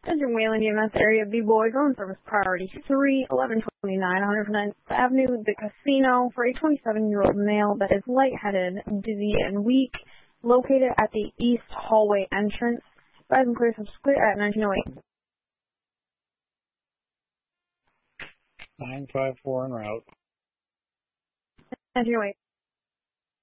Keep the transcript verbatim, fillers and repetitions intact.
Attention Wayland E M S area, B-Boy, phone service priority three, eleven twenty-nine, one hundred ninth Avenue, the casino, for a twenty-seven-year-old male that is lightheaded, dizzy, and weak, located at the east hallway entrance. Advise and clear subs clear at nineteen oh eight. nine five four en route. nineteen oh eight.